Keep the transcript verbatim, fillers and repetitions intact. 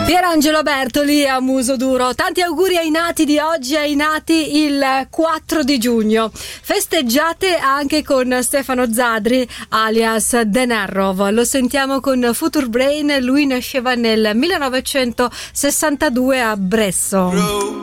Pierangelo Bertoli a muso duro. Tanti auguri ai nati di oggi, ai nati il quattro di giugno. Festeggiate anche con Stefano Zadri alias Denarrov. Lo sentiamo con Future Brain. Lui nasceva nel millenovecentosessantadue a Bresso.